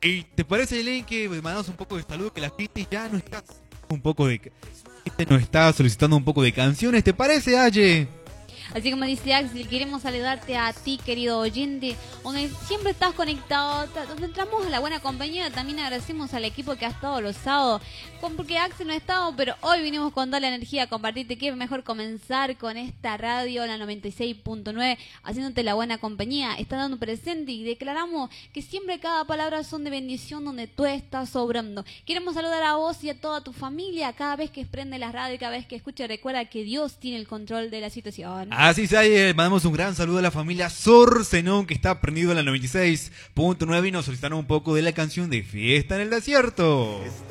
¿Y te parece, Elaine, que mandamos un poco de saludo, que la gente ya no está un poco de... gente nos está solicitando un poco de canciones? ¿Te parece, Aye? Así como dice Axel, queremos saludarte a ti, querido oyente, donde siempre estás conectado, donde entramos a la buena compañía. También agradecemos al equipo que ha estado los sábados, porque Axel no ha estado, pero hoy vinimos con toda la energía a compartirte. Qué mejor comenzar con esta radio, la 96.9, haciéndote la buena compañía, está dando presente y declaramos que siempre cada palabra son de bendición donde tú estás obrando. Queremos saludar a vos y a toda tu familia cada vez que prende la radio, cada vez que escucha. Recuerda que Dios tiene el control de la situación. Así es, mandamos un gran saludo a la familia Sorcenón, que está prendido en la 96.9 y nos solicitaron un poco de la canción de Fiesta en el Desierto.